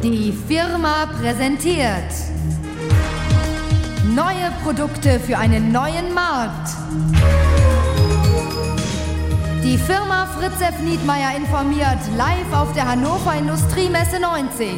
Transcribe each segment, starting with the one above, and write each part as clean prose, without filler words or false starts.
Die Firma präsentiert neue Produkte für einen neuen Markt. Die Firma Fritz F. Niedmeier informiert live auf der Hannover Industriemesse 90.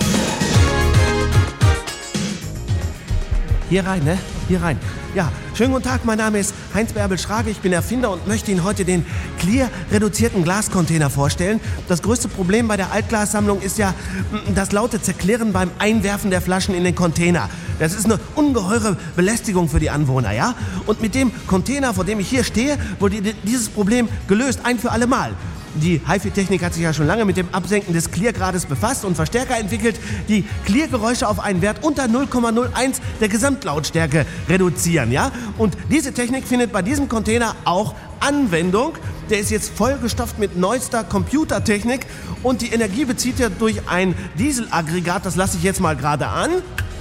Hier rein, ne? Hier rein. Ja, schönen guten Tag, mein Name ist Heinz Bärbel Schrage, ich bin Erfinder und möchte Ihnen heute den Clear-reduzierten Glascontainer vorstellen. Das größte Problem bei der Altglassammlung ist ja das laute Zerklirren beim Einwerfen der Flaschen in den Container. Das ist eine ungeheure Belästigung für die Anwohner, ja? Und mit dem Container, vor dem ich hier stehe, wurde dieses Problem gelöst, ein für alle Mal. Die HiFi-Technik hat sich ja schon lange mit dem Absenken des Clear-Grades befasst und Verstärker entwickelt, die Clear-Geräusche auf einen Wert unter 0,01 der Gesamtlautstärke reduzieren, ja? Und diese Technik findet bei diesem Container auch Anwendung. Der ist jetzt vollgestopft mit neuester Computertechnik und die Energie bezieht er durch ein Dieselaggregat, das lasse ich jetzt mal gerade an.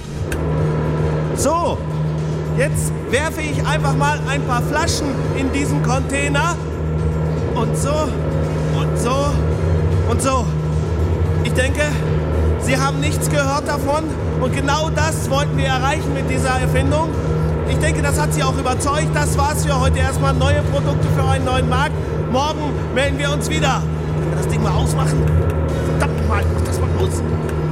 So, jetzt werfe ich einfach mal ein paar Flaschen in diesen Container und so. Und so und so. Ich denke, Sie haben nichts gehört davon und genau das wollten wir erreichen mit dieser Erfindung. Ich denke, das hat Sie auch überzeugt. Das war's für heute erstmal. Neue Produkte für einen neuen Markt. Morgen melden wir uns wieder. Können wir das Ding mal ausmachen? Verdammt mal, mach das mal aus.